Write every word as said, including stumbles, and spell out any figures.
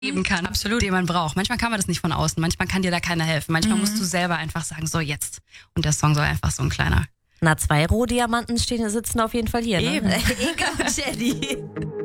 geben kann, absolut, den man braucht. Manchmal kann man das nicht von außen, manchmal kann dir da keiner helfen. Manchmal mhm. musst du selber einfach sagen, so jetzt. Und der Song soll einfach so ein kleiner. Na, zwei Rohdiamanten stehen, sitzen auf jeden Fall hier. Eben. Ne? Inka und Jenny.